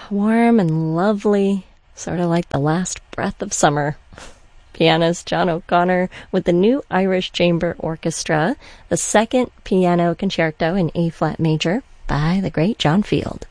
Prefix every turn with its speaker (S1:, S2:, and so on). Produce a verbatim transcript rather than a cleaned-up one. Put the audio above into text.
S1: warm and lovely, sort of like the last breath of summer. Pianist John O'Connor with the New Irish Chamber Orchestra, the second piano concerto in A-flat major by the great John Field.